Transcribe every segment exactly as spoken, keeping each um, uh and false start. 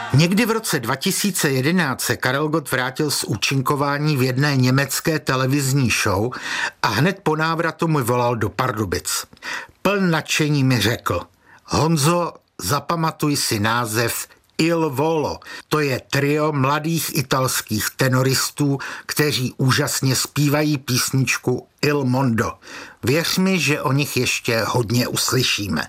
Někdy v roce dva tisíce jedenáct se Karel Gott vrátil z účinkování v jedné německé televizní show a hned po návratu mi volal do Pardubic. Pln nadšení mi řekl: Honzo, zapamatuj si název Il Volo. To je trio mladých italských tenoristů, kteří úžasně zpívají písničku Il Mondo. Věř mi, že o nich ještě hodně uslyšíme.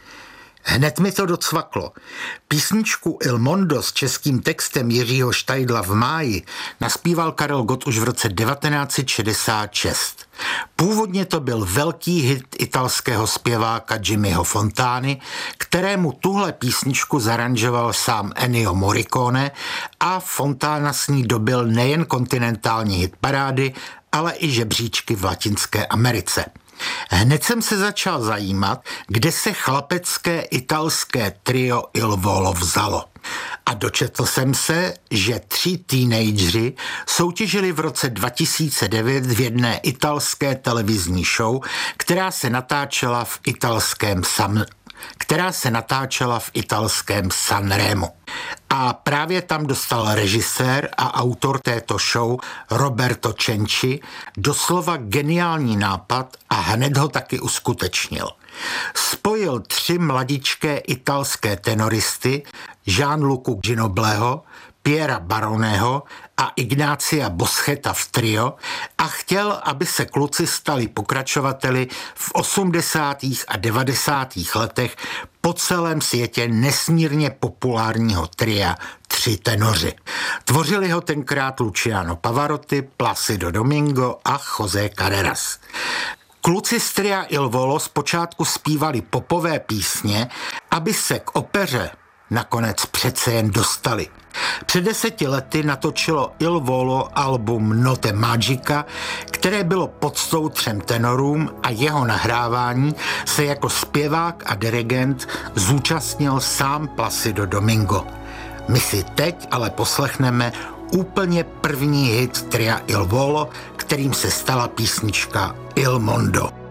Hned mi to docvaklo. Písničku Il Mondo s českým textem Jiřího Štajdla v máji naspíval Karel Gott už v roce devatenáct set šedesát šest. Původně to byl velký hit italského zpěváka Jimmyho Fontány, kterému tuhle písničku zaranžoval sám Ennio Morricone a Fontana s ní dobil nejen kontinentální hitparády, ale i žebříčky v Latinské Americe. Hned jsem se začal zajímat, kde se chlapecké italské trio Il Volo vzalo. A dočetl jsem se, že tři teenageři soutěžili v roce dva tisíce devět v jedné italské televizní show, která se natáčela v italském Sam... která se natáčela v italském Sanremu. A právě tam dostal režisér a autor této show Roberto Cenci doslova geniální nápad a hned ho taky uskutečnil. Spojil tři mladičké italské tenoristy, Gianlucu Ginobleho, Piera Baroneho a Ignácia Boscheta v trio a chtěl, aby se kluci stali pokračovateli v osmdesátých a devadesátých letech po celém světě nesmírně populárního tria Tři tenoři. Tvořili ho tenkrát Luciano Pavarotti, Placido Domingo a José Carreras. Kluci z tria Il Volo zpočátku zpívali popové písně, aby se k opeře nakonec přece jen dostali. Před deseti lety natočilo Il Volo album Notte Magica, které bylo poctou třem tenorům a jeho nahrávání se jako zpěvák a dirigent zúčastnil sám Placido Domingo. My si teď ale poslechneme úplně první hit tria Il Volo, kterým se stala písnička Il Mondo.